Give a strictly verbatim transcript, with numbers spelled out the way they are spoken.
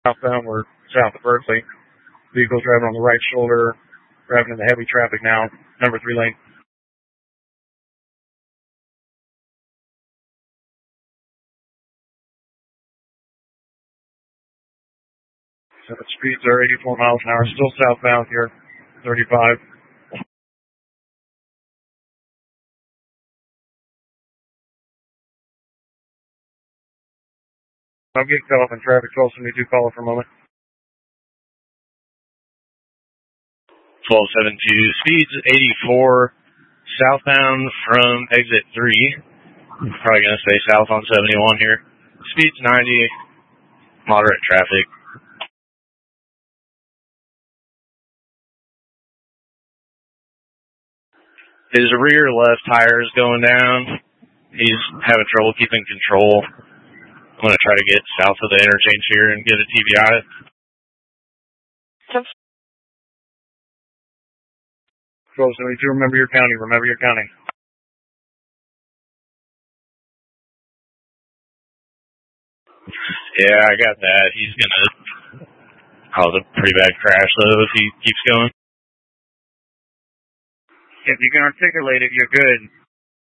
Southbound, we're south of Berkeley. Vehicle driving on the right shoulder, driving into heavy traffic now, number three lane. So the speeds are eighty-four miles an hour, still southbound here, thirty-five. I'll get caught up in traffic, twelve seventy-two, call it for a moment. twelve seventy-two, speeds eighty-four, southbound from exit three. Probably going to stay south on seventy-one here. Speeds ninety, moderate traffic. His rear left tire is going down. He's having trouble keeping control. I'm going to try to get south of the interchange here and get a T B I. twelve seventy-two, remember your county, remember your county. Yeah, I got that. He's going to cause a pretty bad crash, though, if he keeps going. If you can articulate it, you're good.